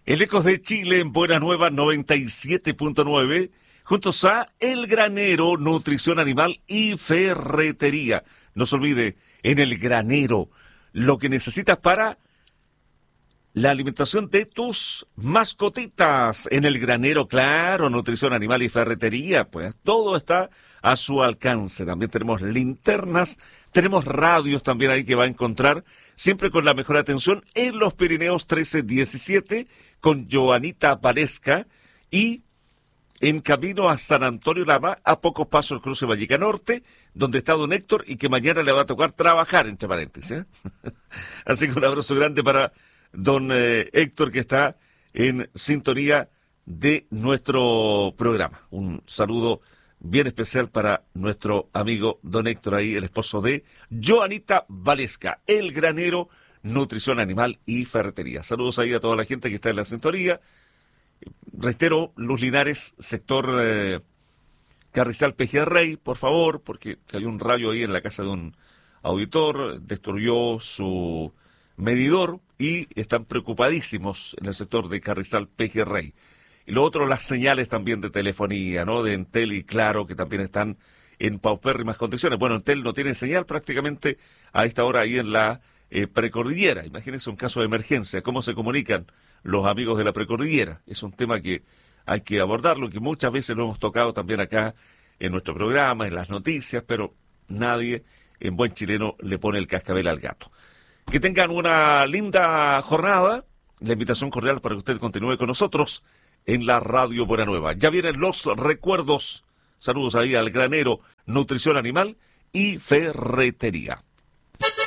El Ecos de Chile en Buena Nueva 97.9, juntos a El Granero, Nutrición Animal y Ferretería. No se olvide, en El Granero, lo que necesitas para la alimentación de tus mascotitas. En El Granero, claro, Nutrición Animal y Ferretería, pues todo está a su alcance. También tenemos linternas, tenemos radios también ahí que va a encontrar, siempre con la mejor atención, en los Pirineos 1317, con Joanita Valesca, y en camino a San Antonio Lama, a pocos pasos del cruce Valleca Norte, donde está don Héctor, y que mañana le va a tocar trabajar, entre paréntesis, ¿eh? Así que un abrazo grande para don Héctor, que está en sintonía de nuestro programa. Un saludo bien especial para nuestro amigo don Héctor, ahí el esposo de Joanita Valesca, El Granero, Nutrición Animal y Ferretería. Saludos ahí a toda la gente que está en la sintonía. Reitero, Luz Linares, sector Carrizal Pejerrey, por favor, porque cayó un rayo ahí en la casa de un auditor, destruyó su medidor y están preocupadísimos en el sector de Carrizal Pejerrey. Y lo otro, las señales también de telefonía, ¿no? De Entel y Claro, que también están en paupérrimas condiciones. Bueno, Entel no tiene señal prácticamente a esta hora ahí en la precordillera. Imagínense un caso de emergencia, cómo se comunican los amigos de la precordillera. Es un tema que hay que abordarlo, que muchas veces lo hemos tocado también acá en nuestro programa, en las noticias, pero nadie en buen chileno le pone el cascabel al gato. Que tengan una linda jornada. La invitación cordial para que usted continúe con nosotros en la Radio Buena Nueva. Ya vienen los recuerdos. Saludos ahí al Granero, Nutrición Animal y Ferretería.